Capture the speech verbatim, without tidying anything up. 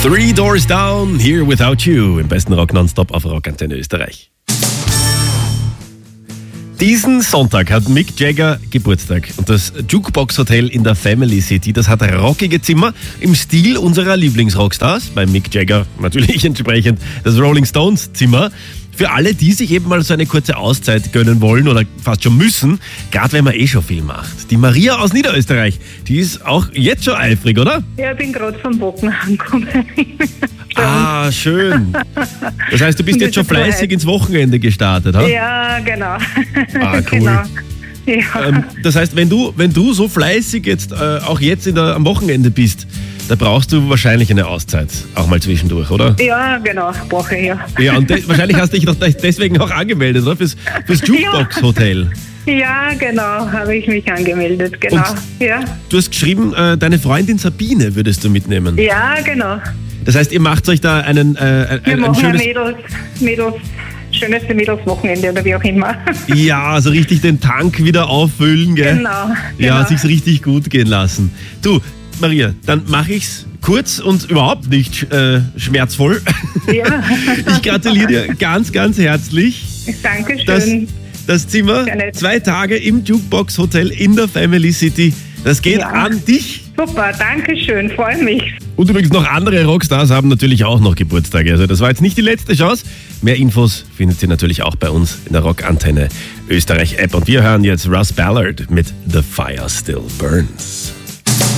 Three Doors Down, Here Without You, im besten Rock Nonstop auf Rockantenne Österreich. Diesen Sonntag hat Mick Jagger Geburtstag und das Jukebox Hotel in der Family City, das hat rockige Zimmer im Stil unserer Lieblingsrockstars. Bei Mick Jagger natürlich entsprechend das Rolling Stones Zimmer. Für alle, die sich eben mal so eine kurze Auszeit gönnen wollen oder fast schon müssen, gerade wenn man eh schon viel macht. Die Maria aus Niederösterreich, die ist auch jetzt schon eifrig, oder? Ja, ich bin gerade vom Bocken angekommen. Ah, schön. Das heißt, du bist jetzt schon fleißig ins Wochenende gestartet, ha? Ja, genau. Ah, cool. Genau. Ja. Ähm, das heißt, wenn du, wenn du so fleißig jetzt äh, auch jetzt in der, am Wochenende bist, da brauchst du wahrscheinlich eine Auszeit, auch mal zwischendurch, oder? Ja, genau, brauche ich, ja. Ja, und de- wahrscheinlich hast du dich doch deswegen auch angemeldet, oder? Fürs, fürs Jukebox Hotel. Ja, genau, habe ich mich angemeldet, genau. Und ja. Du hast geschrieben, äh, deine Freundin Sabine würdest du mitnehmen. ja, genau. Das heißt, ihr macht euch da einen, äh, ein, Wir ein machen schönes... ein Mädels, Mädels, schönste Mädelswochenende oder wie auch immer. Ja, also richtig den Tank wieder auffüllen, gell? Genau, Ja, genau. sich's richtig gut gehen lassen. Du, Maria, dann mache ich's kurz und überhaupt nicht äh, schmerzvoll. Ja. Ich gratuliere dir ganz, ganz herzlich. Dankeschön. Das, das Zimmer, Sehr nett. zwei Tage im Jukebox Hotel in der Family City, das geht Ja. an dich. Super, Dankeschön, freue mich. Und übrigens noch andere Rockstars haben natürlich auch noch Geburtstage. Also das war jetzt nicht die letzte Chance. Mehr Infos findet ihr natürlich auch bei uns in der Rockantenne Österreich App. Und wir hören jetzt Russ Ballard mit The Fire Still Burns.